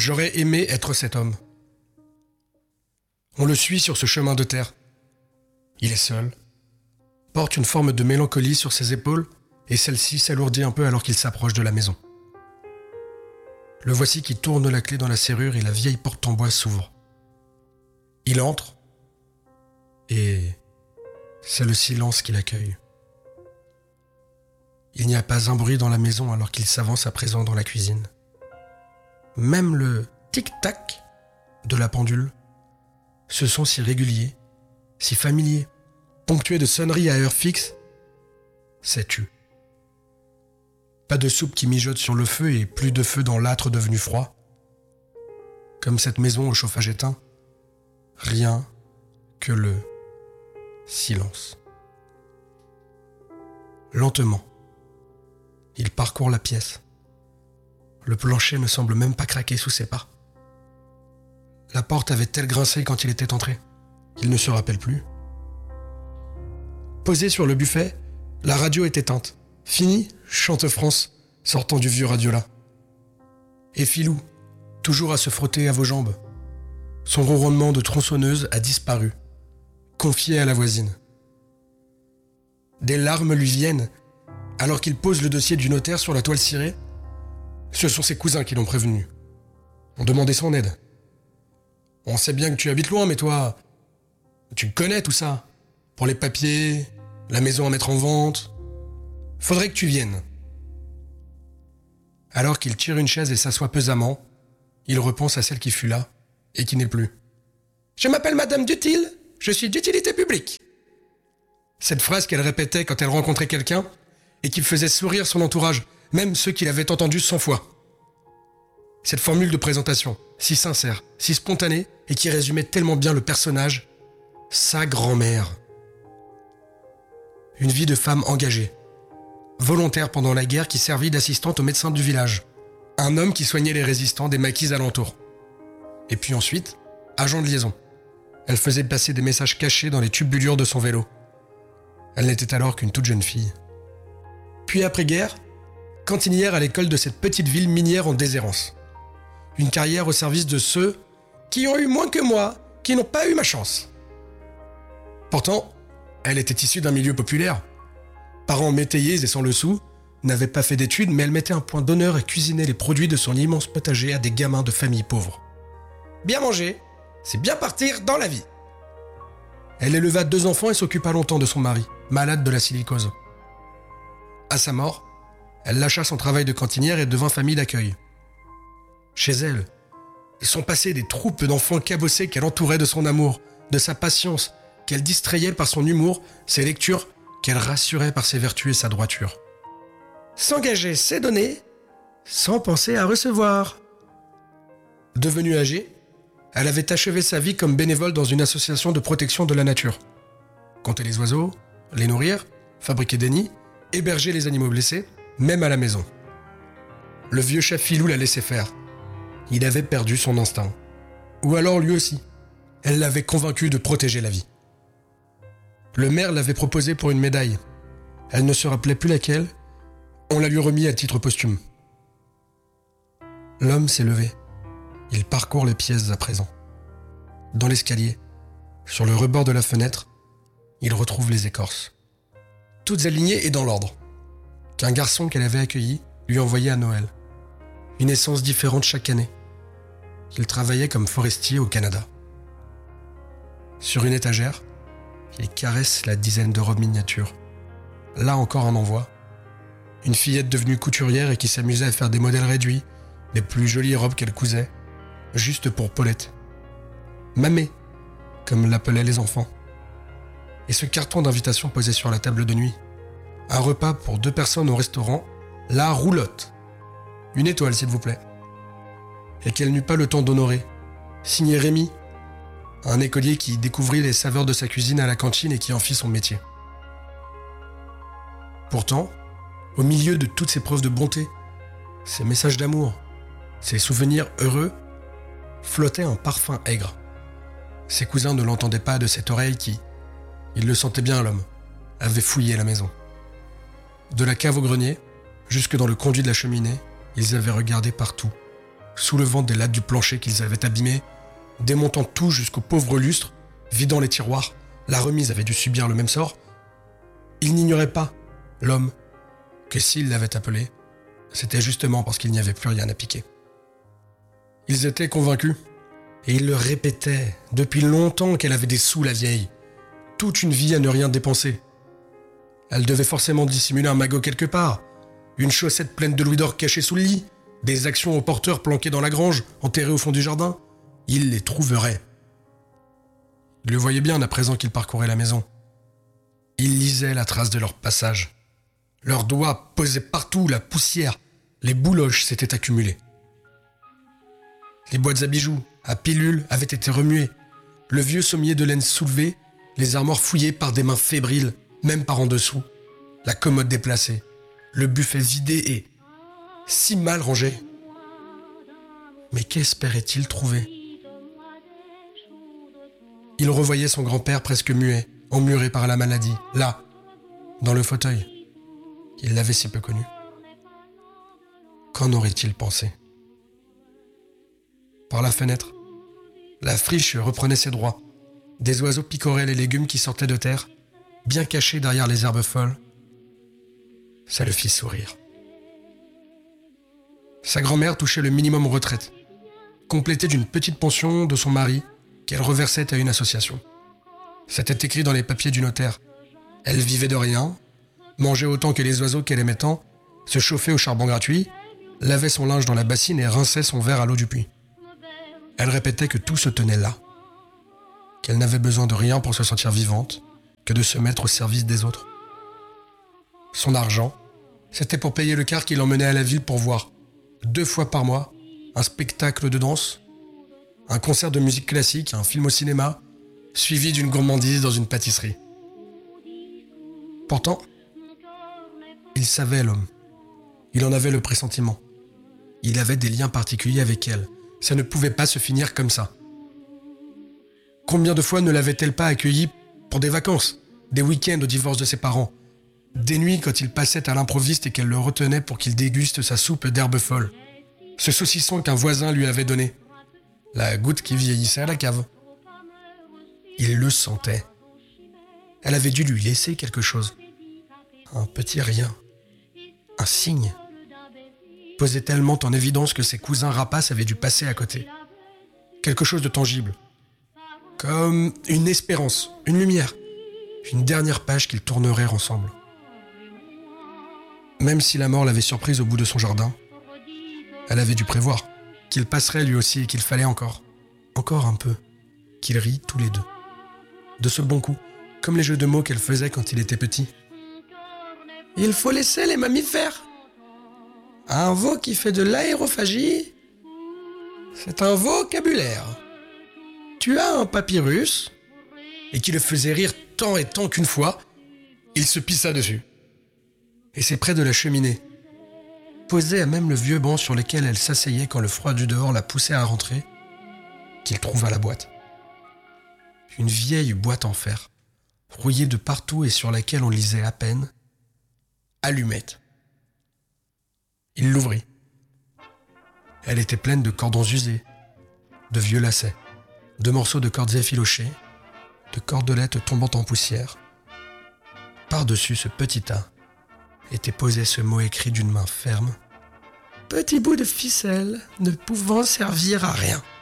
J'aurais aimé être cet homme. On le suit sur ce chemin de terre. Il est seul, porte une forme de mélancolie sur ses épaules et celle-ci s'alourdit un peu alors qu'il s'approche de la maison. Le voici qui tourne la clé dans la serrure et la vieille porte en bois s'ouvre. Il entre et c'est le silence qui l'accueille. Il n'y a pas un bruit dans la maison alors qu'il s'avance à présent dans la cuisine. Même le tic-tac de la pendule, ce son si régulier, si familier, ponctué de sonneries à heure fixe, c'est tu. Pas de soupe qui mijote sur le feu et plus de feu dans l'âtre devenu froid. Comme cette maison au chauffage éteint, rien que le silence. Lentement, il parcourt la pièce. Le plancher ne semble même pas craquer sous ses pas. La porte avait-elle grincé quand il était entré ? Il ne se rappelle plus. Posé sur le buffet, la radio est éteinte. Fini, chante France, sortant du vieux radiola. Et Filou, toujours à se frotter à vos jambes. Son ronronnement de tronçonneuse a disparu, confié à la voisine. Des larmes lui viennent, alors qu'il pose le dossier du notaire sur la toile cirée. Ce sont ses cousins qui l'ont prévenu. On demandait son aide. On sait bien que tu habites loin, mais toi, tu connais tout ça. Pour les papiers, la maison à mettre en vente. Faudrait que tu viennes. Alors qu'il tire une chaise et s'assoit pesamment, il repense à celle qui fut là et qui n'est plus. Je m'appelle Madame Dutil, je suis d'utilité publique. Cette phrase qu'elle répétait quand elle rencontrait quelqu'un et qui faisait sourire son entourage, même ceux qui l'avaient entendue 100 fois. Cette formule de présentation, si sincère, si spontanée et qui résumait tellement bien le personnage, sa grand-mère. Une vie de femme engagée, volontaire pendant la guerre qui servit d'assistante au médecin du village. Un homme qui soignait les résistants des maquis alentours. Et puis ensuite, agent de liaison. Elle faisait passer des messages cachés dans les tubulures de son vélo. Elle n'était alors qu'une toute jeune fille. Puis après-guerre, cantinière à l'école de cette petite ville minière en déshérence. Une carrière au service de ceux qui ont eu moins que moi, qui n'ont pas eu ma chance. Pourtant, elle était issue d'un milieu populaire. Parents métayers et sans le sou, n'avaient pas fait d'études, mais elle mettait un point d'honneur à cuisiner les produits de son immense potager à des gamins de familles pauvres. Bien manger, c'est bien partir dans la vie. Elle éleva 2 enfants et s'occupa longtemps de son mari, malade de la silicose. À sa mort, elle lâcha son travail de cantinière et devint famille d'accueil. Chez elle, sont passées des troupes d'enfants cabossés qu'elle entourait de son amour, de sa patience, qu'elle distrayait par son humour, ses lectures, qu'elle rassurait par ses vertus et sa droiture. S'engager, c'est donner, sans penser à recevoir. Devenue âgée, elle avait achevé sa vie comme bénévole dans une association de protection de la nature. Compter les oiseaux, les nourrir, fabriquer des nids, héberger les animaux blessés, même à la maison. Le vieux chat Filou la laissait faire. Il avait perdu son instinct. Ou alors lui aussi. Elle l'avait convaincu de protéger la vie. Le maire l'avait proposé pour une médaille. Elle ne se rappelait plus laquelle. On la lui remis à titre posthume. L'homme s'est levé. Il parcourt les pièces à présent. Dans l'escalier, sur le rebord de la fenêtre, il retrouve les écorces. Toutes alignées et dans l'ordre. Qu'un garçon qu'elle avait accueilli lui envoyait à Noël. Une essence différente chaque année. Il travaillait comme forestier au Canada. Sur une étagère, il caresse la dizaine de robes miniatures. Là encore un envoi. Une fillette devenue couturière et qui s'amusait à faire des modèles réduits, les plus jolies robes qu'elle cousait, juste pour Paulette. Mamé, comme l'appelaient les enfants. Et ce carton d'invitation posé sur la table de nuit. Un repas pour 2 personnes au restaurant, la roulotte. Une étoile, s'il vous plaît. Et qu'elle n'eut pas le temps d'honorer. Signé Rémi, un écolier qui découvrit les saveurs de sa cuisine à la cantine et qui en fit son métier. Pourtant, au milieu de toutes ces preuves de bonté, ces messages d'amour, ces souvenirs heureux, flottait un parfum aigre. Ses cousins ne l'entendaient pas de cette oreille qui, il le sentait bien l'homme, avait fouillé la maison. De la cave au grenier, jusque dans le conduit de la cheminée, ils avaient regardé partout, soulevant des lattes du plancher qu'ils avaient abîmées, démontant tout jusqu'au pauvre lustre, vidant les tiroirs. La remise avait dû subir le même sort. Il n'ignorait pas, l'homme, que s'il l'avait appelé, c'était justement parce qu'il n'y avait plus rien à piquer. Ils étaient convaincus, et ils le répétaient depuis longtemps qu'elle avait des sous, la vieille. Toute une vie à ne rien dépenser. Elle devait forcément dissimuler un magot quelque part, une chaussette pleine de louis d'or cachée sous le lit, des actions au porteur planqués dans la grange, enterrés au fond du jardin. Il les trouverait. Il le voyait bien à présent qu'il parcourait la maison. Il lisait la trace de leur passage. Leurs doigts posaient partout, la poussière, les bouloches s'étaient accumulées. Les boîtes à bijoux, à pilules, avaient été remuées. Le vieux sommier de laine soulevé, les armoires fouillées par des mains fébriles, même par en dessous. La commode déplacée, le buffet vidé et si mal rangé. Mais qu'espérait-il trouver ? Il revoyait son grand-père presque muet, emmuré par la maladie, là, dans le fauteuil. Il l'avait si peu connu. Qu'en aurait-il pensé ? Par la fenêtre, la friche reprenait ses droits. Des oiseaux picoraient les légumes qui sortaient de terre, bien cachés derrière les herbes folles. Ça le fit sourire. Sa grand-mère touchait le minimum retraite, complété d'une petite pension de son mari qu'elle reversait à une association. C'était écrit dans les papiers du notaire. Elle vivait de rien, mangeait autant que les oiseaux qu'elle aimait tant, se chauffait au charbon gratuit, lavait son linge dans la bassine et rinçait son verre à l'eau du puits. Elle répétait que tout se tenait là, qu'elle n'avait besoin de rien pour se sentir vivante, que de se mettre au service des autres. Son argent, c'était pour payer le car qui l'emmenait à la ville pour voir, 2 fois par mois, un spectacle de danse, un concert de musique classique, un film au cinéma, suivi d'une gourmandise dans une pâtisserie. Pourtant, il savait l'homme. Il en avait le pressentiment. Il avait des liens particuliers avec elle. Ça ne pouvait pas se finir comme ça. Combien de fois ne l'avait-elle pas accueilli pour des vacances, des week-ends au divorce de ses parents, des nuits quand il passait à l'improviste et qu'elle le retenait pour qu'il déguste sa soupe d'herbe folle, ce saucisson qu'un voisin lui avait donné, la goutte qui vieillissait à la cave. Il le sentait. Elle avait dû lui laisser quelque chose. Un petit rien. Un signe. Posait tellement en évidence que ses cousins rapaces avaient dû passer à côté. Quelque chose de tangible. Comme une espérance, une lumière. Une dernière page qu'ils tourneraient ensemble. Même si la mort l'avait surprise au bout de son jardin, elle avait dû prévoir qu'il passerait lui aussi et qu'il fallait encore un peu, qu'ils rient tous les deux. De ce bon coup, comme les jeux de mots qu'elle faisait quand il était petit. Il faut laisser les mammifères. Un veau qui fait de l'aérophagie, c'est un vocabulaire. Tu as un papyrus, et qui le faisait rire tant et tant qu'une fois, il se pissa dessus. Et c'est près de la cheminée, posé à même le vieux banc sur lequel elle s'asseyait quand le froid du dehors la poussait à rentrer, qu'il trouva la boîte. Une vieille boîte en fer, rouillée de partout et sur laquelle on lisait à peine « Allumette ». Il l'ouvrit. Elle était pleine de cordons usés, de vieux lacets, de morceaux de cordes effilochées, de cordelettes tombant en poussière. Par-dessus ce petit tas était posé ce mot écrit d'une main ferme. Petit bout de ficelle ne pouvant servir à rien.